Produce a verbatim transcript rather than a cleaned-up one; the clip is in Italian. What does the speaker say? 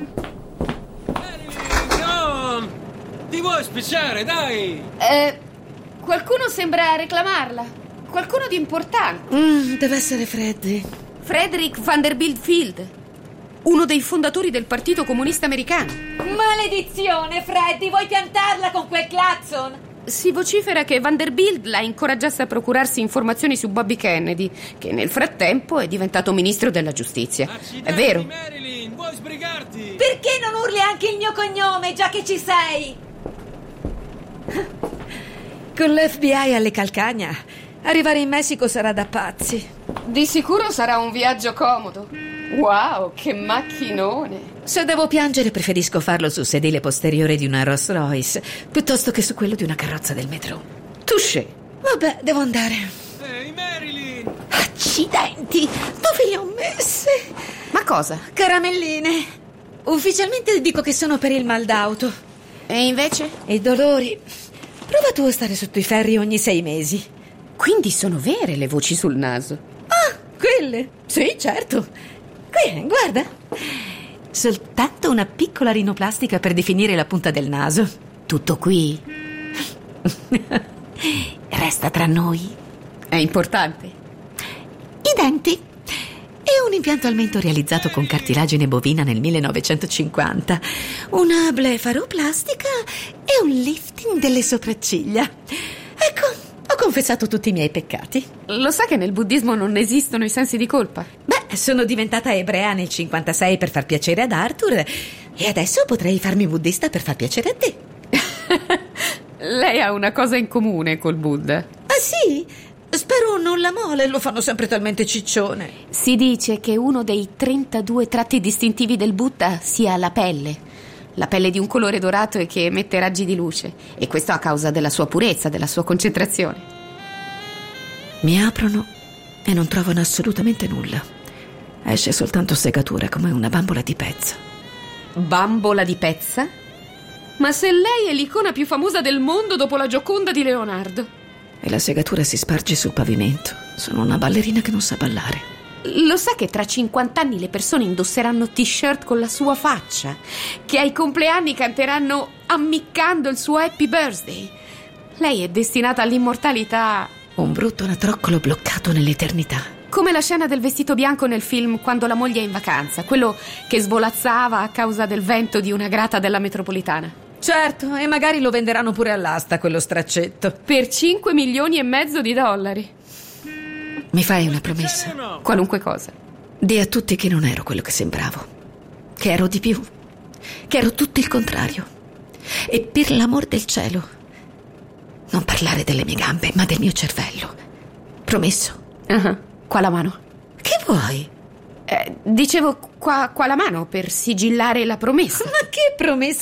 No! Ti vuoi spicciare, dai! Eh, qualcuno sembra reclamarla. Qualcuno di importante. Mm, deve essere Freddy. Frederick Vanderbilt Field, uno dei fondatori del Partito Comunista Americano. Maledizione, Freddy, vuoi piantarla con quel clacson? Si vocifera che Vanderbilt la incoraggiasse a procurarsi informazioni su Bobby Kennedy, che nel frattempo è diventato ministro della giustizia. Accidenti, È vero? Marilyn, vuoi sbrigarti? Perché non urli anche il mio cognome, già che ci sei? Con l'F B I alle calcagna, arrivare in Messico sarà da pazzi. Di sicuro sarà un viaggio comodo. Wow, che macchinone! Se devo piangere, preferisco farlo sul sedile posteriore di una Rolls Royce piuttosto che su quello di una carrozza del metro. Touché! Vabbè, devo andare. Ehi, Marilyn! Accidenti! Dove le ho messe? Ma cosa? Caramelline. Ufficialmente dico che sono per il mal d'auto. E invece? E i dolori. Prova tu a stare sotto i ferri ogni sei mesi. Quindi sono vere le voci sul naso? Ah, quelle? Sì, certo. Qui, guarda. Soltanto una piccola rinoplastica per definire la punta del naso. Tutto qui? Resta tra noi. È importante. I denti. È un impianto al mento realizzato con cartilagine bovina nel millenovecentocinquanta. Una blefaroplastica e un lifting delle sopracciglia. Ecco, ho confessato tutti i miei peccati. Lo sa che nel buddismo non esistono i sensi di colpa? Beh, sono diventata ebrea nel cinquantasei per far piacere ad Arthur e adesso potrei farmi buddista per far piacere a te. Lei ha una cosa in comune col Buddha. Ah sì? Spero non la mole, lo fanno sempre talmente ciccione. Si dice che uno dei trentadue tratti distintivi del Buddha sia la pelle. La pelle di un colore dorato e che emette raggi di luce. E questo a causa della sua purezza, della sua concentrazione. Mi aprono e non trovano assolutamente nulla. Esce soltanto segatura come una bambola di pezza. Bambola di pezza? Ma se lei è l'icona più famosa del mondo dopo la Gioconda di Leonardo. E la segatura si sparge sul pavimento. Sono una ballerina che non sa ballare. Lo sa che tra cinquanta anni le persone indosseranno t-shirt con la sua faccia, che ai compleanni canteranno ammiccando il suo Happy Birthday? Lei è destinata all'immortalità. Un brutto anatroccolo bloccato nell'eternità. Come la scena del vestito bianco nel film Quando la moglie è in vacanza, quello che svolazzava a causa del vento di una grata della metropolitana. Certo, e magari lo venderanno pure all'asta quello straccetto. Per cinque milioni e mezzo di dollari. Mi fai una promessa? No? Qualunque cosa. Dì a tutti che non ero quello che sembravo. Che ero di più. Che ero tutto il contrario. E per l'amor del cielo, non parlare delle mie gambe, ma del mio cervello. Promesso? Uh-huh. Qua la mano. Che vuoi? Eh, dicevo qua, qua la mano per sigillare la promessa. Ma che promessa?